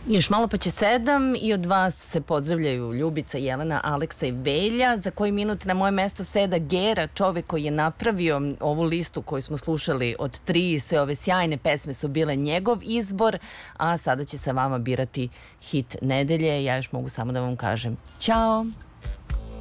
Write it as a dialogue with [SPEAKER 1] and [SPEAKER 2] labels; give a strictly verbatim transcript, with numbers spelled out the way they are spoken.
[SPEAKER 1] Još malo pa će sedam i od vas se pozdravljaju Ljubica, Jelena, Aleksa i Velja. Za koji minut na moje mesto seda Gera, čovek koji je napravio ovu listu koju smo slušali od tri. Sve ove sjajne pesme su bile njegov izbor, a sada će sa vama birati hit nedelje. Ja još mogu samo da vam kažem ćao.